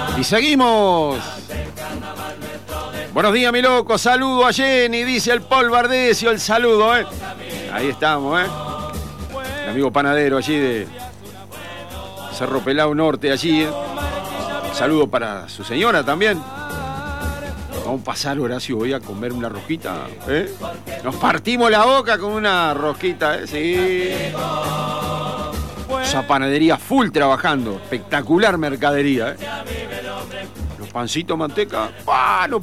Y seguimos. Buenos días, mi loco. Saludo a Jenny, dice el Paul Bardesio. El saludo, Ahí estamos, El amigo panadero allí de Cerro Pelao Norte, allí, Saludo para su señora también. Vamos a pasar, Horacio, voy a comer una rosquita, Nos partimos la boca con una rosquita, Sí. Esa panadería full trabajando. Espectacular mercadería, Los pancitos manteca, no